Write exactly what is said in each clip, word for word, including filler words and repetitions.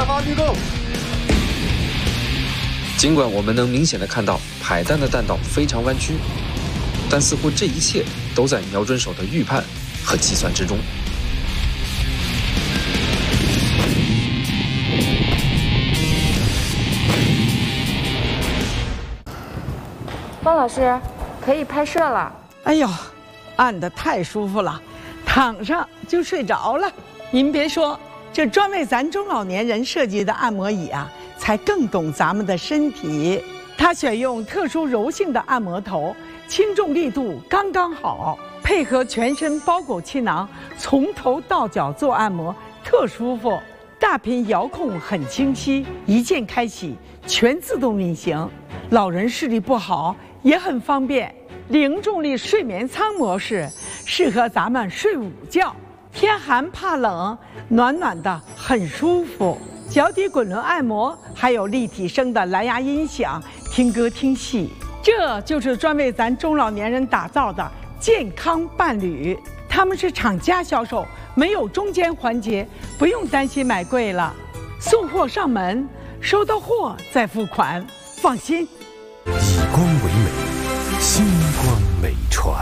下发预购。 尽管我们能明显的看到排弹的弹道非常弯曲，但似乎这一切都在瞄准手的预判和计算之中。 方老师，可以拍摄了。 哎呦，按得太舒服了，躺上就睡着了。您别说，这专为咱中老年人设计的按摩椅啊，才更懂咱们的身体。它选用特殊柔性的按摩头，轻重力度刚刚好，配合全身包裹气囊，从头到脚做按摩，特舒服。大屏遥控很清晰，一键开启，全自动运行。老人视力不好也很方便。零重力睡眠舱模式适合咱们睡午觉，天寒怕冷，暖暖的很舒服。脚底滚轮按摩，还有立体声的蓝牙音响，听歌听戏。这就是专为咱中老年人打造的健康伴侣。他们是厂家销售，没有中间环节，不用担心买贵了。送货上门，收到货再付款，放心。 以光为美，星光美传。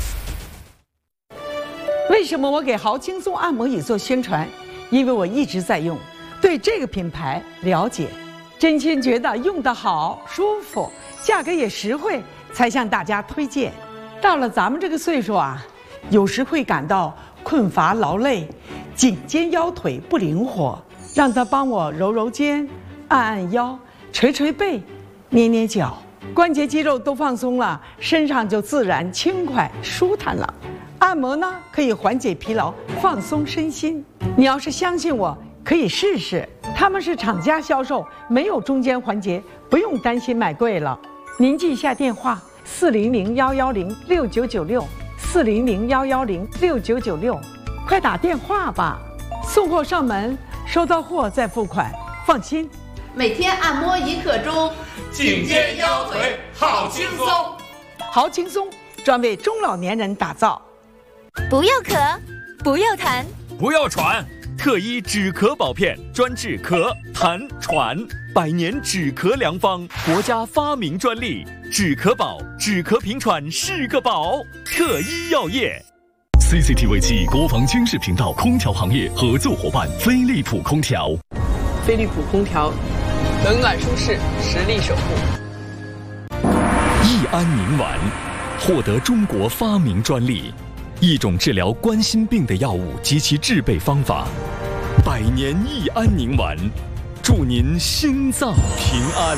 为什么我给豪轻松按摩椅做宣传？因为我一直在用，对这个品牌了解，真心觉得用得好、舒服，价格也实惠，才向大家推荐。到了咱们这个岁数啊，有时会感到困乏劳累，颈肩腰腿不灵活，让他帮我揉揉肩，按按腰，捶捶背，捏捏脚，关节肌肉都放松了，身上就自然轻快舒坦了。按摩呢，可以缓解疲劳，放松身心。你要是相信我，可以试试。他们是厂家销售，没有中间环节，不用担心买贵了。您记一下电话：四零零幺幺零六九九六，四零零幺幺零六九九六，快打电话吧。送货上门，收到货再付款，放心。 每天按摩一刻钟， 颈肩腰腿好轻松。 好轻松，专为中老年人打造。 不要咳，不要痰， 不要喘，特医止咳宝片专治咳、痰、喘，百年止咳良方，国家发明专利。止咳宝，止咳平喘是个宝。特医药业。 C C T V 七国防军事频道空调行业合作伙伴飞利浦空调。 飞利浦空调，冷暖舒适，实力守护。 益安宁丸获得中国发明专利，一种治疗冠心病的药物及其制备方法。百年益安宁丸，祝您心脏平安。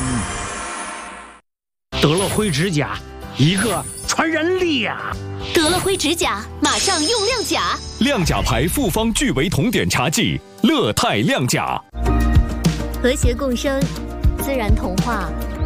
得了灰指甲，一个传染力呀！ 得了灰指甲，马上用亮甲。 亮甲牌复方聚维酮碘茶剂，乐泰亮甲。 和谐共生，自然童话。